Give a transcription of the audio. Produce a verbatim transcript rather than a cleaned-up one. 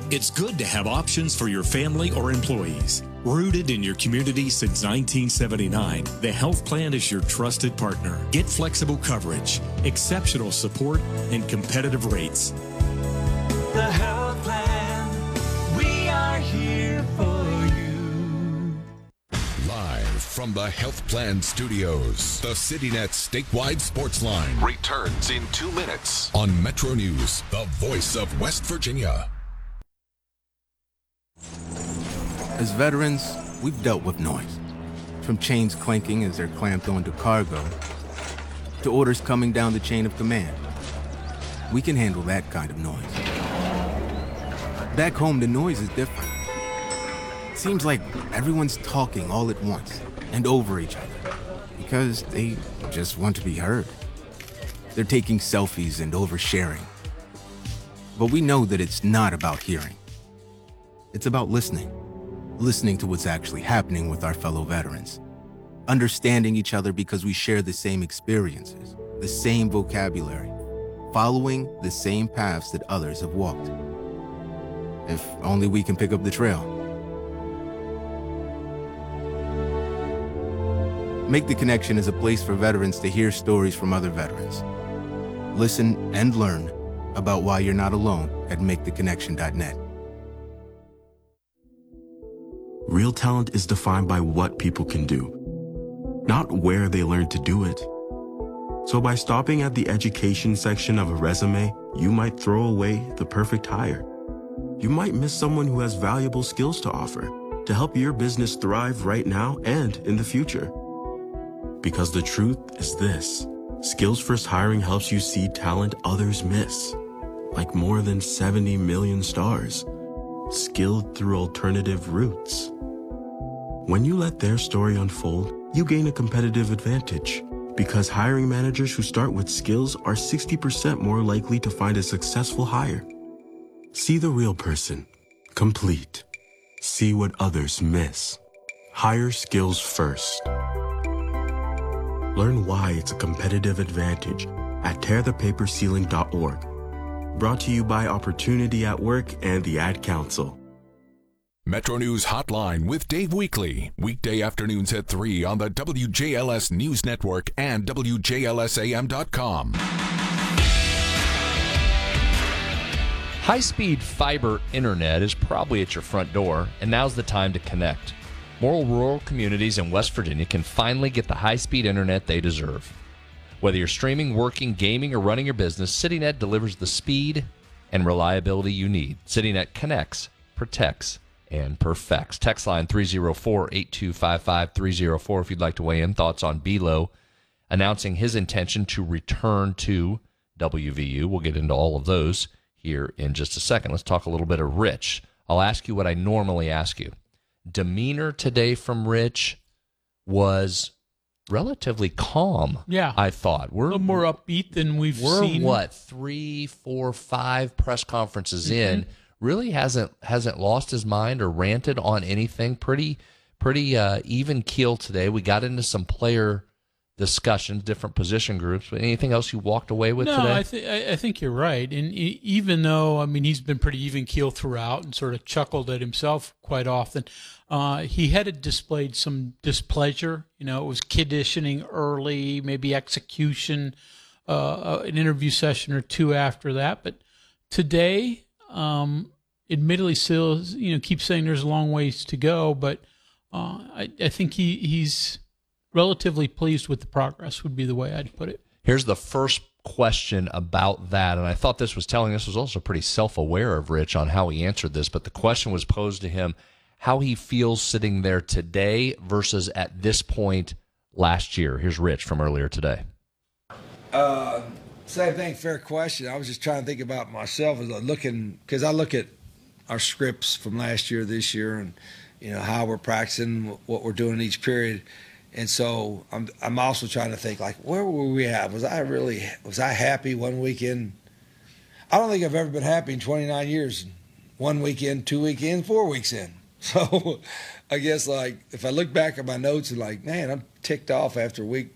It's good to have options for your family or employees. Rooted in your community since nineteen seventy-nine, the health plan is your trusted partner. Get flexible coverage, exceptional support, and competitive rates. The health plan, we are here for you. Live from the Health Plan Studios, the CityNet statewide sports line returns in two minutes on Metro News, the voice of West Virginia. As veterans, we've dealt with noise. From chains clanking as they're clamped onto cargo, to orders coming down the chain of command. We can handle that kind of noise. Back home, the noise is different. It seems like everyone's talking all at once and over each other because they just want to be heard. They're taking selfies and oversharing. But we know that it's not about hearing. It's about listening. Listening to what's actually happening with our fellow veterans. Understanding each other because we share the same experiences, the same vocabulary, following the same paths that others have walked. If only we can pick up the trail. Make the Connection is a place for veterans to hear stories from other veterans. Listen and learn about why you're not alone at make the connection dot net. Real talent is defined by what people can do, not where they learn to do it. So by stopping at the education section of a resume, you might throw away the perfect hire. You might miss someone who has valuable skills to offer to help your business thrive right now and in the future. Because the truth is this, Skills First Hiring helps you see talent others miss, like more than seventy million stars, skilled through alternative routes. When you let their story unfold, you gain a competitive advantage because hiring managers who start with skills are sixty percent more likely to find a successful hire. See the real person, complete. See what others miss. Hire skills first. Learn why it's a competitive advantage at tear the paper ceiling dot org. Brought to you by Opportunity at Work and the Ad Council. Metro News Hotline with Dave Weekley. Weekday afternoons at three on the W J L S News Network and W J L S A M dot com. High-speed fiber internet is probably at your front door, and now's the time to connect. More rural communities in West Virginia can finally get the high-speed internet they deserve. Whether you're streaming, working, gaming, or running your business, CityNet delivers the speed and reliability you need. CityNet connects, protects, and perfects. Text line three oh four, eight two five five, three oh four if you'd like to weigh in. Thoughts on B L O announcing his intention to return to W V U. We'll get into all of those here in just a second. Let's talk a little bit of Rich. I'll ask you what I normally ask you. Demeanor today from Rich was relatively calm. Yeah. I thought. We're a little more upbeat than we've we're seen. We're what, three, four, five press conferences mm-hmm. in. Really hasn't hasn't lost his mind or ranted on anything. Pretty pretty uh, even keel today. We got into some player discussions, different position groups. But anything else you walked away with no, today? No, I, th- I think you're right. And e- even though, I mean, he's been pretty even keel throughout and sort of chuckled at himself quite often, uh, he had displayed some displeasure. You know, it was conditioning early, maybe execution, uh, an interview session or two after that. But today, um, admittedly, still, you know, keeps saying there's a long ways to go. But uh, I, I think he, he's relatively pleased with the progress would be the way I'd put it. Here's the first question about that, and I thought this was telling us was also pretty self-aware of Rich on how he answered this, but the question was posed to him how he feels sitting there today versus at this point last year. Here's Rich from earlier today. Uh, same thing, fair question. I was just trying to think about myself as I'm looking, because I look at our scripts from last year, this year, and you know how we're practicing, what we're doing in each period. And so I'm I'm also trying to think, like, where were we at? Was I really, was I happy one weekend? I don't think I've ever been happy in twenty-nine years. One weekend, two weekends, four weeks in. So I guess, like, if I look back at my notes and like, man, I'm ticked off after week